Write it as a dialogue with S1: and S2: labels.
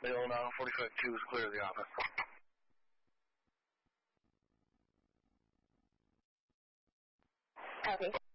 S1: Middle now, 45-2 is clear of the office.
S2: Copy.